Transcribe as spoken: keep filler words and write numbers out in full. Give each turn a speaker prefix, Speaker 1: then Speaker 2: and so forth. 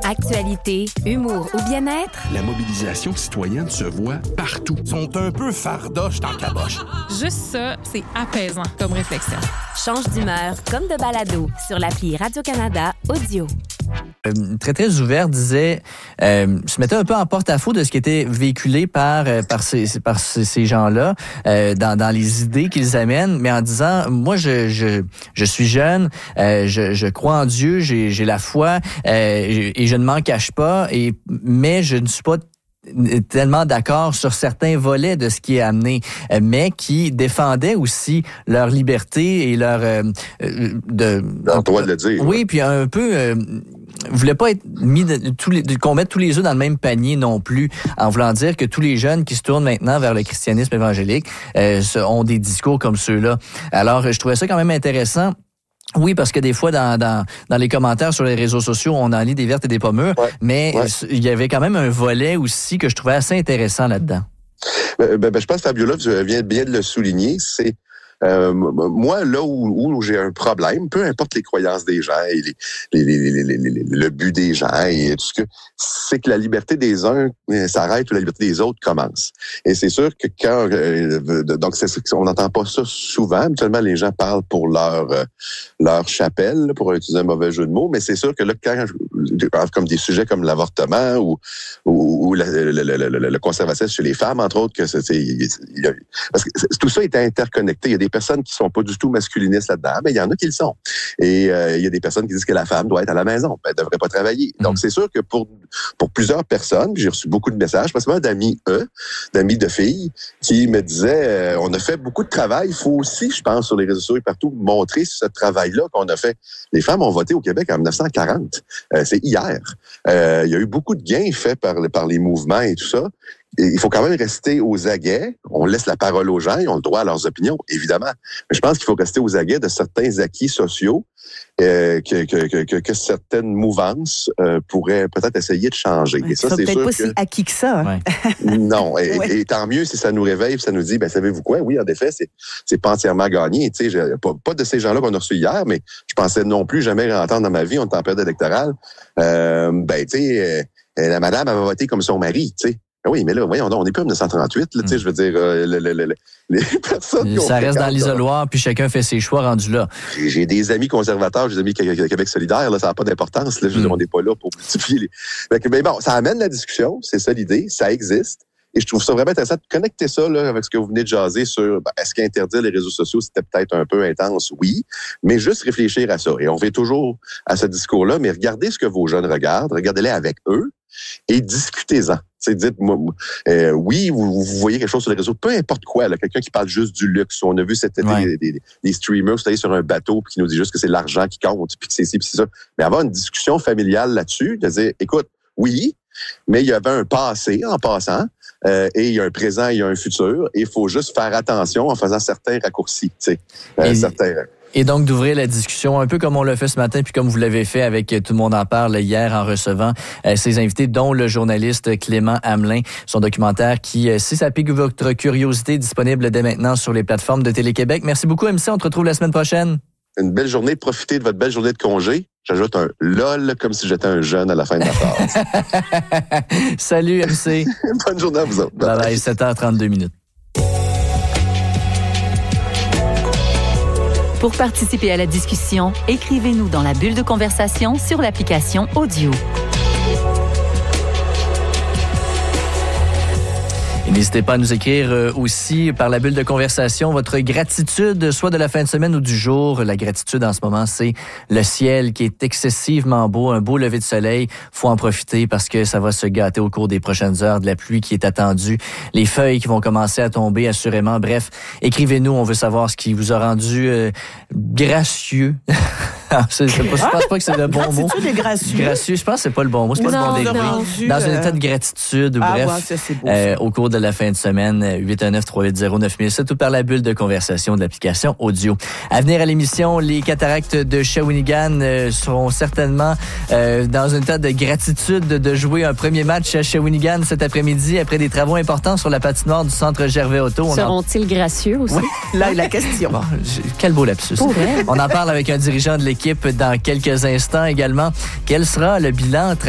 Speaker 1: Actualité, humour ou bien-être,
Speaker 2: la mobilisation citoyenne se voit partout.
Speaker 3: Ils sont un peu fardoches dans caboche.
Speaker 4: Juste ça, c'est apaisant comme réflexion.
Speaker 1: change d'humeur comme de balado sur l'appli Radio-Canada Audio.
Speaker 5: Euh, très, très ouvert, disait, euh, se mettait un peu en porte-à-faux de ce qui était véhiculé par, euh, par, ces, par ces, ces gens-là, euh, dans, dans les idées qu'ils amènent, mais en disant, moi, je, je, je suis jeune, euh, je, je crois en Dieu, j'ai, j'ai la foi, euh, et je ne m'en cache pas, et, mais je ne suis pas tellement d'accord sur certains volets de ce qui est amené, mais qui défendaient aussi leur liberté et leur euh, de
Speaker 6: le droit de le dire.
Speaker 5: Oui, ouais. Puis un peu euh, voulait pas être mis de, tous les, qu'on mette tous les œufs dans le même panier non plus, en voulant dire que tous les jeunes qui se tournent maintenant vers le christianisme évangélique euh, ont des discours comme ceux-là. Alors, je trouvais ça quand même intéressant. Oui, parce que des fois, dans, dans, dans les commentaires sur les réseaux sociaux, on en lit des vertes et des pas mûres, ouais, mais ouais. Il y avait quand même un volet aussi que je trouvais assez intéressant là-dedans.
Speaker 6: Ben, ben, je pense que Fabiola vient bien de le souligner, c'est Euh, moi, là où, où j'ai un problème, peu importe les croyances des gens et les, les, les, les, les, les, le but des gens et tout ce que, c'est que la liberté des uns s'arrête ou la liberté des autres commence. Et c'est sûr que quand, euh, donc c'est sûr qu'on n'entend pas ça souvent. Habituellement, les gens parlent pour leur euh, leur chapelle, pour utiliser un mauvais jeu de mots. Mais c'est sûr que là, quand comme des sujets comme l'avortement ou ou, ou le, le, le, le, le conservatisme chez les femmes, entre autres, que c'est, c'est il y a, parce que tout ça est interconnecté. Il y a des personnes qui sont pas du tout masculinistes là-dedans, mais il y en a qui le sont. Et euh, il y a des personnes qui disent que la femme doit être à la maison, elle devrait pas travailler. Mm-hmm. Donc c'est sûr que pour pour plusieurs personnes, j'ai reçu beaucoup de messages, principalement d'amis eux, d'amis de filles, qui me disaient euh, on a fait beaucoup de travail, il faut aussi, je pense, sur les réseaux sociaux et partout montrer ce travail-là qu'on a fait. Les femmes ont voté au Québec en dix-neuf cent quarante, euh, c'est hier. Euh, il y a eu beaucoup de gains faits par par les mouvements et tout ça. Et il faut quand même rester aux aguets. On laisse la parole aux gens, ils ont le droit à leurs opinions, évidemment. Mais je pense qu'il faut rester aux aguets de certains acquis sociaux euh, que, que, que, que certaines mouvances euh, pourraient peut-être essayer de changer.
Speaker 7: Ouais,
Speaker 6: et ça,
Speaker 7: c'est
Speaker 6: peut-être
Speaker 7: sûr
Speaker 6: pas
Speaker 7: que...
Speaker 6: si
Speaker 7: acquis que ça.
Speaker 5: Ouais.
Speaker 6: Non. Et,
Speaker 7: ouais.
Speaker 6: et, et tant mieux si ça nous réveille, ça nous dit, ben savez-vous quoi? Oui, en effet, c'est, c'est pas entièrement gagné. Tu sais, pas, pas de ces gens-là qu'on a reçus hier, mais je pensais non plus jamais entendre dans ma vie, on est en période électorale. Euh, ben, tu sais, euh, la madame, elle va voter comme son mari, tu sais. Oui, mais là, voyons, on n'est plus en dix-neuf cent trente-huit, là, tu sais, je veux dire, euh, le, le, le, les personnes...
Speaker 5: Ça reste dans l'isoloir, puis chacun fait ses choix rendus là.
Speaker 6: J'ai, j'ai des amis conservateurs, j'ai des amis Québec solidaire, là, ça n'a pas d'importance, là, je veux dire, on n'est pas là pour multiplier les... Mais, mais bon, ça amène la discussion, c'est ça l'idée, ça existe, et je trouve ça vraiment intéressant de connecter ça, là, avec ce que vous venez de jaser sur, ben, est-ce qu'interdire les réseaux sociaux, c'était peut-être un peu intense? Oui, mais juste réfléchir à ça. Et on fait toujours à ce discours-là, mais regardez ce que vos jeunes regardent, regardez-les avec eux, et discutez-en. C'est dites, moi, euh, oui, vous, vous voyez quelque chose sur les réseaux, peu importe quoi, là, quelqu'un qui parle juste du luxe. On a vu cet été ouais. des, des, des streamers qui sont sur un bateau puis qui nous dit juste que c'est l'argent qui compte, puis que c'est ci, puis c'est ça. Mais avoir une discussion familiale là-dessus, de dire, écoute, oui, mais il y avait un passé en passant, euh, et il y a un présent, il y a un futur, et il faut juste faire attention en faisant certains raccourcis, tu sais, euh, certains...
Speaker 5: Et donc, d'ouvrir la discussion, un peu comme on l'a fait ce matin, puis comme vous l'avez fait avec Tout le monde en parle hier en recevant euh, ses invités, dont le journaliste Clément Hamelin, son documentaire qui, euh, si ça pique votre curiosité, est disponible dès maintenant sur les plateformes de Télé-Québec. Merci beaucoup, M C. On te retrouve la semaine prochaine.
Speaker 6: Une belle journée. Profitez de votre belle journée de congé. J'ajoute un lol comme si j'étais un jeune à la fin de ma phrase.
Speaker 5: Salut, M C.
Speaker 6: Bonne journée à vous autres.
Speaker 5: Bye bye, sept heures trente-deux minutes.
Speaker 1: Pour participer à la discussion, écrivez-nous dans la bulle de conversation sur l'application Audio.
Speaker 5: Et n'hésitez pas à nous écrire aussi par la bulle de conversation votre gratitude, soit de la fin de semaine ou du jour. La gratitude en ce moment, c'est le ciel qui est excessivement beau, un beau lever de soleil. Faut en profiter parce que ça va se gâter au cours des prochaines heures, de la pluie qui est attendue, les feuilles qui vont commencer à tomber assurément. Bref, écrivez-nous, on veut savoir ce qui vous a rendu euh, gracieux. c'est, c'est pas, je pense pas que c'est le bon mot.
Speaker 7: Gratitude et gracieux.
Speaker 5: Gracieux, je pense que c'est pas le bon mot. C'est pas
Speaker 7: non,
Speaker 5: le bon début. Dans un état de gratitude, ou
Speaker 7: ah,
Speaker 5: bref,
Speaker 7: ouais, ça, c'est beau,
Speaker 5: euh, au cours de la fin de semaine, huit un neuf, trois huit zéro, neuf mille sept ou par la bulle de conversation de l'application Audio. À venir à l'émission, les cataractes de Shawinigan euh, seront certainement euh, dans un état de gratitude de jouer un premier match à Shawinigan cet après-midi après des travaux importants sur la patinoire du centre Gervais-Auto.
Speaker 8: Seront-ils en... gracieux aussi?
Speaker 7: Oui, là, la question.
Speaker 5: Bon, quel beau lapsus. On en parle avec un dirigeant de l'équipe dans quelques instants également. Quel sera le bilan